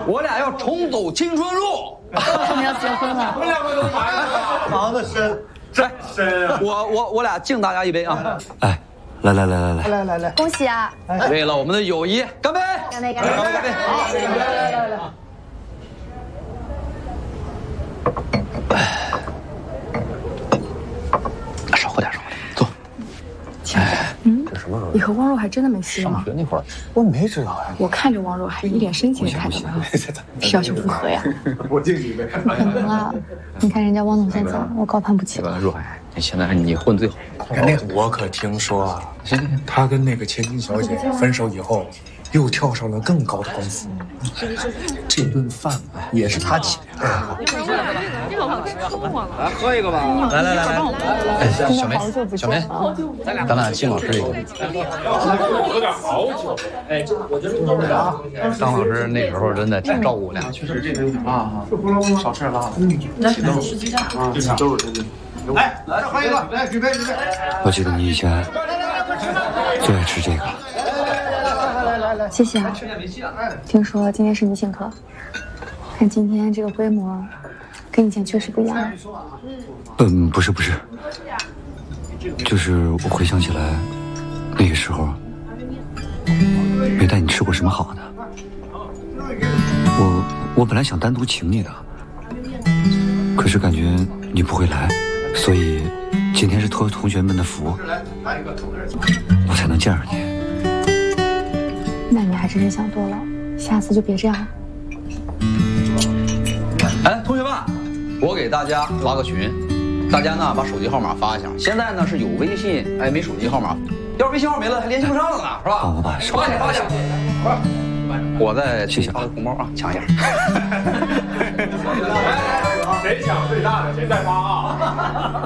我俩要重走青春路。 他们要结婚了。 我们两个都埋了，藏的深，真深啊！ 我俩敬大家一杯啊！ 哎，来， 恭喜啊！ 为了我们的友谊，干杯！ 干杯！干杯！ 干杯！好，来。少喝点，坐。 你和汪若海真的没戏了吗？ 上学那会儿， 我没知道呀。 我看着汪若海一脸深情的看着我，是要求复合呀？ 我敬你呗。 不可能啊！你看人家汪总现在，我高攀不起了。 若海，现在你混最好。 我可听说啊，他跟那个千金小姐分手以后，又跳上了更高的公司。这顿饭也是他请的。 这个好吃，超好了。 来喝一个吧！来，哎，小梅，咱俩敬老师一个。 有点好酒。哎，我觉得张老师那时候真的挺照顾我俩。 确实这个啊，少吃点辣。来，实际上啊，都是真的。来，再喝一个，来，举杯。 我记得你以前最爱吃这个。 谢谢啊！听说今天是你请客，看今天这个规模，跟以前确实不一样了。 不是，就是我回想起来，那个时候没带你吃过什么好的。我本来想单独请你的，可是感觉你不会来，所以今天是托同学们的福，我才能见着你。 那你还真是想多了，下次就别这样了。 哎，同学们，我给大家拉个群，大家呢把手机号码发一下。现在呢是有微信，哎，没手机号码，要是微信号没了还联系不上了呢，是吧？ 帮我把手机发一下。我再谢谢发个红包啊，抢一下。 谁抢最大的谁再发啊！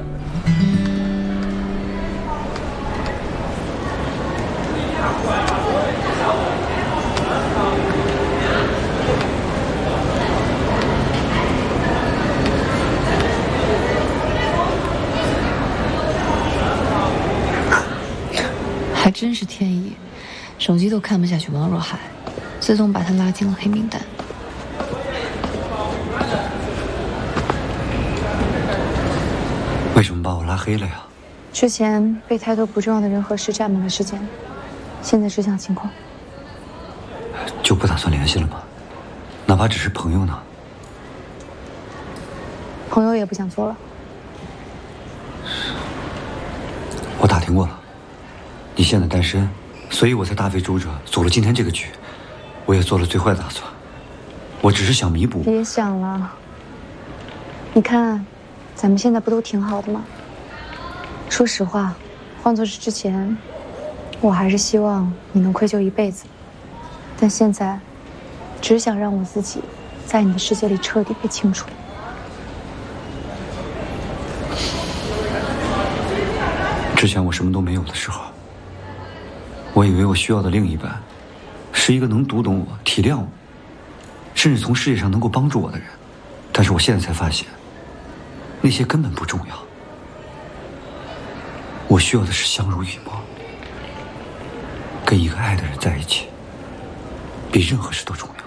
还真是天意，手机都看不下去王若海，自动把他拉进了黑名单。 为什么把我拉黑了呀？ 之前被太多不重要的人和事占满了时间，现在只想情况。 就不打算联系了吗？哪怕只是朋友呢？ 朋友也不想做了。 我打听过了，你现在单身，所以我才大费周折组了今天这个局。我也做了最坏的打算，我只是想弥补。 别想了，你看，咱们现在不都挺好的吗？说实话，换作是之前，我还是希望你能愧疚一辈子。但现在，只想让我自己在你的世界里彻底被清除。 之前我什么都没有的时候，我以为我需要的另一半，是一个能读懂我、体谅我，甚至从事业上能够帮助我的人。但是我现在才发现，那些根本不重要。我需要的是相濡以沫，跟一个爱的人在一起，比任何事都重要。